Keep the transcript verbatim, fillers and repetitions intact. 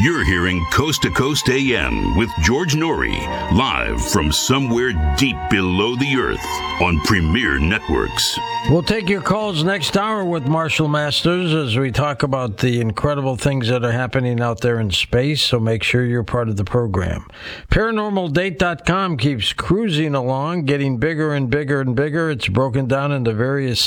You're hearing Coast to Coast A M with George Norrie, live from somewhere deep below the earth on Premier Networks. We'll take your calls next hour with Marshall Masters as we talk about the incredible things that are happening out there in space, so make sure you're part of the program. Paranormal Date dot com keeps cruising along, getting bigger and bigger and bigger. It's broken down into various